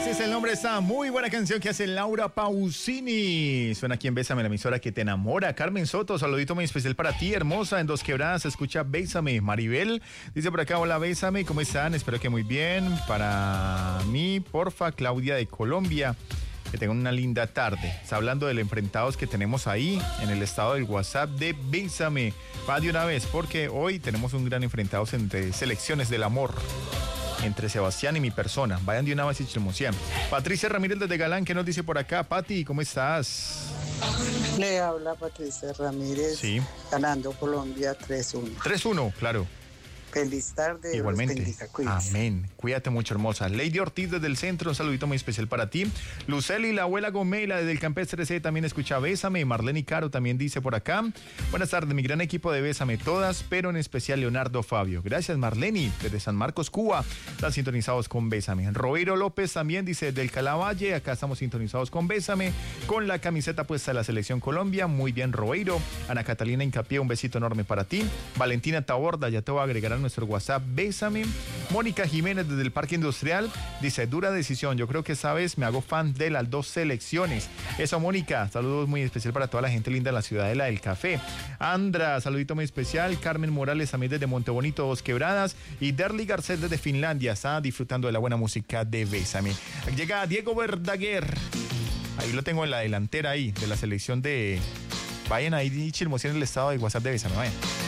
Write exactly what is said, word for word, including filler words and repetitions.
Así es el nombre de esta muy buena canción que hace Laura Pausini. Suena aquí en Bésame, la emisora que te enamora. Carmen Soto, saludito muy especial para ti, hermosa. En Dos Quebradas, escucha Bésame. Maribel dice por acá, hola, Bésame, ¿cómo están? Espero que muy bien. Para mí, porfa, Claudia de Colombia. Que tengan una linda tarde. Está hablando de los enfrentados que tenemos ahí en el estado del WhatsApp de Bésame. Va de una vez, porque hoy tenemos un gran enfrentado entre selecciones del amor. Entre Sebastián y mi persona. Vayan de una vez y chismosean. Patricia Ramírez desde Galán, ¿qué nos dice por acá? Pati, ¿cómo estás? Le habla Patricia Ramírez. Sí. Ganando Colombia tres uno. tres uno, claro. Feliz tarde. Igualmente. Bendiga, amén. Cuídate mucho, hermosa. Lady Ortiz desde el centro, un saludito muy especial para ti. Luceli, la abuela Gomela desde el Campestre C también escucha Bésame. Marlene Caro también dice por acá. Buenas tardes, mi gran equipo de Bésame todas, pero en especial Leonardo Fabio. Gracias, Marlene, desde San Marcos, Cuba. Están sintonizados con Bésame. Robeiro López también dice del Calavalle. Acá estamos sintonizados con Bésame. Con la camiseta puesta de la Selección Colombia. Muy bien, Robeiro. Ana Catalina Hincapié, un besito enorme para ti. Valentina Taborda, ya te voy a agregar a nuestro WhatsApp, Bésame. Mónica Jiménez desde el Parque Industrial dice, dura decisión, yo creo que esa vez me hago fan de las dos selecciones. Eso, Mónica, saludos muy especial para toda la gente linda de la Ciudadela del Café. Andra, saludito muy especial. Carmen Morales también desde Montebonito, Dos Quebradas. Y Derly Garcés desde Finlandia, está disfrutando de la buena música de Bésame. Llega Diego Verdaguer, ahí lo tengo en la delantera ahí, de la selección de... Vayan ahí y chismosean el estado de WhatsApp de Bésame, vayan.